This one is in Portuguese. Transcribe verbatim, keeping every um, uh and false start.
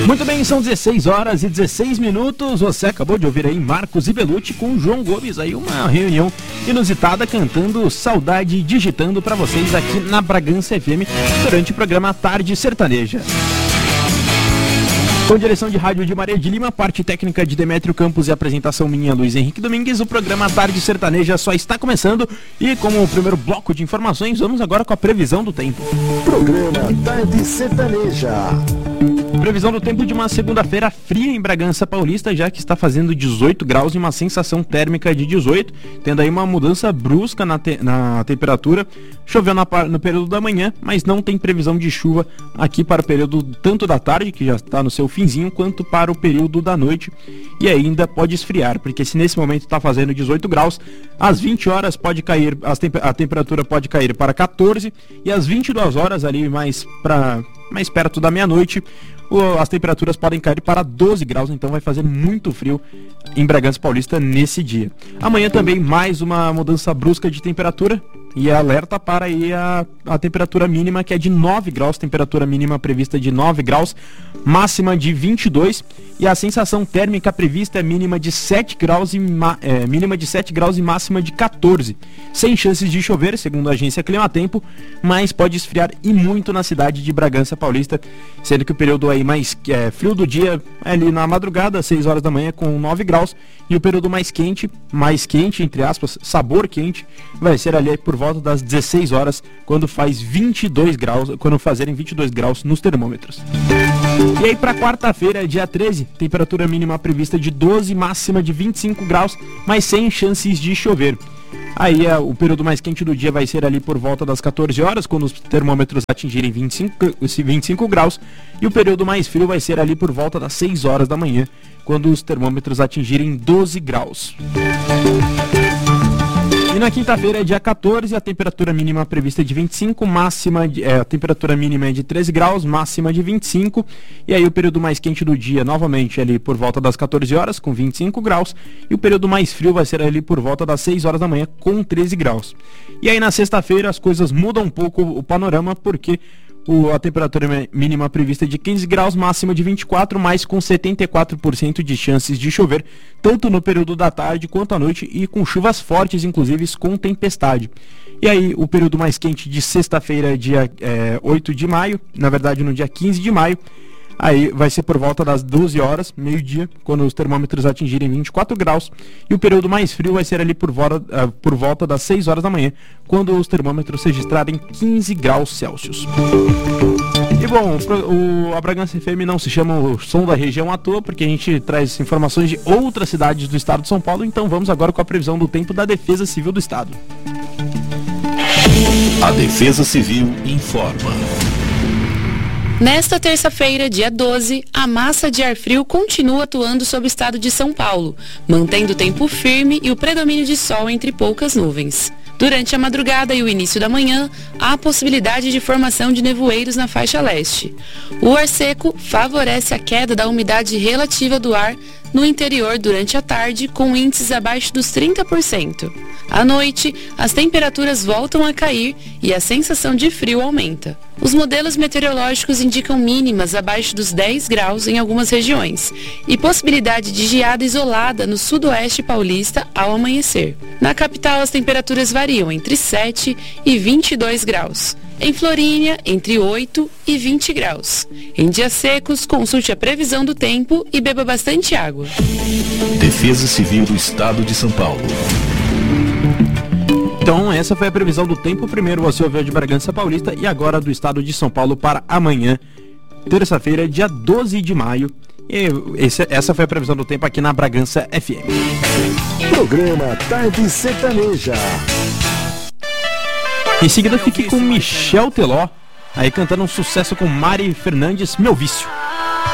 Muito bem, são dezesseis horas e dezesseis minutos. Você acabou de ouvir aí Marcos e Belucci com João Gomes, aí uma reunião inusitada cantando Saudade, digitando pra vocês aqui na Bragança F M durante o programa Tarde Sertaneja. Com direção de rádio de Maria de Lima, parte técnica de Demétrio Campos e apresentação minha, Luiz Henrique Domingues, o programa Tarde Sertaneja só está começando e como o primeiro bloco de informações, vamos agora com a previsão do tempo. Programa Tarde Sertaneja. Previsão do tempo de uma segunda-feira fria em Bragança Paulista, já que está fazendo dezoito graus e uma sensação térmica de dezoito, tendo aí uma mudança brusca na, te- na temperatura. Choveu na, no período da manhã, mas não tem previsão de chuva aqui para o período tanto da tarde, que já está no seu finzinho, quanto para o período da noite. E ainda pode esfriar, porque se nesse momento está fazendo dezoito graus, às vinte horas pode cair, as temp- a temperatura pode cair para quatorze, e às vinte e duas horas, ali mais, pra, mais perto da meia-noite, as temperaturas podem cair para doze graus, então vai fazer muito frio em Bragança Paulista nesse dia. Amanhã também mais uma mudança brusca de temperatura e alerta para aí a, a temperatura mínima, que é de nove graus, temperatura mínima prevista de nove graus, máxima de vinte e dois, e a sensação térmica prevista é mínima de sete graus e ma, é, mínima de sete graus e máxima de quatorze. Sem chances de chover, segundo a agência Climatempo, mas pode esfriar e muito na cidade de Bragança Paulista, sendo que o período aí mais é, frio do dia é ali na madrugada, às seis horas da manhã, com nove graus, e o período mais quente, mais quente, entre aspas, sabor quente, vai ser ali por volta das dezesseis horas, quando faz vinte e dois graus, quando fazerem vinte e dois graus nos termômetros. E aí para quarta-feira, dia treze, temperatura mínima prevista de doze, máxima de vinte e cinco graus, mas sem chances de chover. Aí é, o período mais quente do dia vai ser ali por volta das quatorze horas, quando os termômetros atingirem vinte e cinco, vinte e cinco graus, e o período mais frio vai ser ali por volta das seis horas da manhã, quando os termômetros atingirem doze graus. E na quinta-feira, dia quatorze, a temperatura mínima prevista é de vinte e cinco, máxima de, é, a temperatura mínima é de treze graus, máxima de vinte e cinco, e aí o período mais quente do dia, novamente ali por volta das quatorze horas, com vinte e cinco graus, e o período mais frio vai ser ali por volta das seis horas da manhã, com treze graus. E aí na sexta-feira as coisas mudam um pouco o panorama, porque O, a temperatura mínima prevista é de quinze graus, máxima de vinte e quatro, mas com setenta e quatro por cento de chances de chover, tanto no período da tarde quanto à noite, e com chuvas fortes, inclusive com tempestade. E aí o período mais quente de sexta-feira, dia é, oito de maio, na verdade no dia quinze de maio, aí vai ser por volta das doze horas, meio-dia, quando os termômetros atingirem vinte e quatro graus, e o período mais frio vai ser ali por volta, uh, por volta das seis horas da manhã, quando os termômetros registrarem quinze graus Celsius. E bom, o, a Bragança F M não se chama o som da região à toa, porque a gente traz informações de outras cidades do estado de São Paulo, então vamos agora com a previsão do tempo da Defesa Civil do Estado. A Defesa Civil informa. Nesta terça-feira, dia doze, a massa de ar frio continua atuando sobre o estado de São Paulo, mantendo o tempo firme e o predomínio de sol entre poucas nuvens. Durante a madrugada e o início da manhã, há possibilidade de formação de nevoeiros na faixa leste. O ar seco favorece a queda da umidade relativa do ar no interior durante a tarde, com índices abaixo dos trinta por cento. À noite, as temperaturas voltam a cair e a sensação de frio aumenta. Os modelos meteorológicos indicam mínimas abaixo dos dez graus em algumas regiões e possibilidade de geada isolada no sudoeste paulista ao amanhecer. Na capital, as temperaturas variam entre sete e vinte e dois graus. Em Florínea, entre oito e vinte graus. Em dias secos, consulte a previsão do tempo e beba bastante água. Defesa Civil do Estado de São Paulo. Então essa foi a previsão do tempo. Primeiro você ouviu de Bragança Paulista e agora do estado de São Paulo para amanhã, terça-feira, dia doze de maio. E esse, essa foi a previsão do tempo aqui na Bragança F M. Programa Tarde Sertaneja. Em seguida fique com Michel Teló, aí cantando um sucesso com Mari Fernandes, Meu Vício.